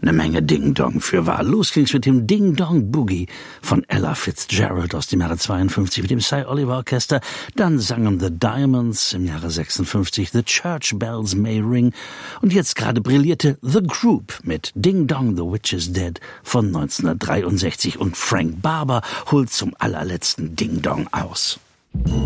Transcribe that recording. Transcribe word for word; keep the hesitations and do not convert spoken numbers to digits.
Eine Menge Ding-Dong für wahr. Los ging's mit dem Ding-Dong-Boogie von Ella Fitzgerald aus dem Jahre zweiundfünfzig mit dem Cy Oliver Orchester. Dann sangen The Diamonds im Jahre sechsundfünfzig The Church Bells May Ring. Und jetzt gerade brillierte The Group mit Ding-Dong, The Witch is Dead von neunzehnhundertdreiundsechzig. Und Frank Barber holt zum allerletzten Ding-Dong aus.